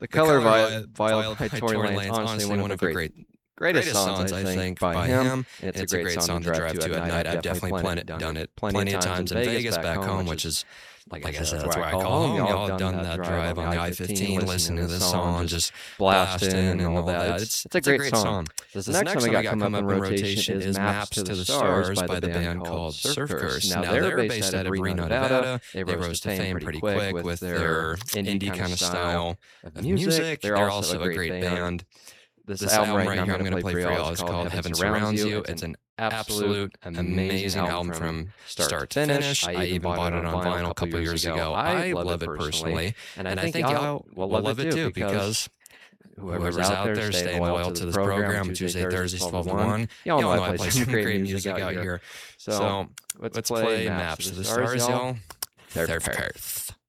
The Color Vial by Tory Lanez, honestly one of the greatest songs, I think, by him. And it's a great song to drive to at night. I've definitely done it plenty of times in Vegas back home, which is, like I said, that's where I call home. Y'all have done that drive on the I-15, listening to this song, just blasting and all that. It's a great song. This next one I got come up in rotation is Maps to the Stars by the band called Surf Curse. Now, they're based out of Reno, Nevada. They rose to fame pretty quick with their indie kind of style of music. They're also a great band. This album right here I'm going to play for y'all is called Heaven Surrounds You. It's an absolute amazing album from start to finish. I even bought it on vinyl a couple years ago. I love it personally, and I think y'all will love it too, because whoever's out there staying loyal to this program, Tuesday, Thursdays, 12 to 1, y'all know I play some great music out here. So let's play Maps to the Stars, y'all. They're Perth.